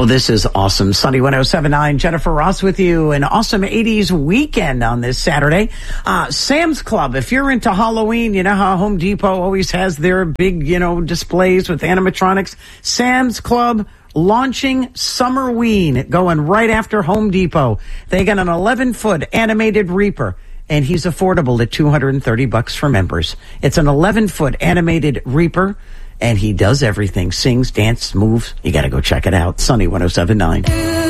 Oh, this is awesome. Sunny 107.9, Jennifer Ross with you. An awesome 80s weekend on this Saturday. Sam's Club, if you're into Halloween, you know how Home Depot always has their big, displays with animatronics. Sam's Club launching Summerween, going right after Home Depot. They got an 11-foot animated Reaper, and he's affordable at $230 for members. It's an 11-foot animated Reaper, and he does everything. Sings, dances, moves. You got to go check it out. Sunny 107.9.